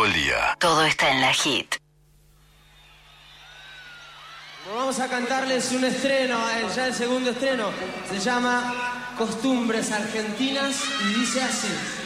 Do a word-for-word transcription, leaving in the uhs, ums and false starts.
el día. Todo está en la hit. Vamos a cantarles un estreno, ya el segundo estreno. Se llama Costumbres Argentinas y dice así.